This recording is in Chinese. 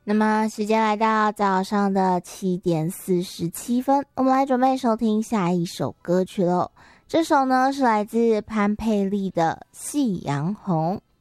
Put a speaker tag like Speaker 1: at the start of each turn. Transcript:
Speaker 1: 那么时间来到早上的7:47，我们来准备收听下一首歌曲喽。这首呢是来自潘佩丽的《夕阳红》。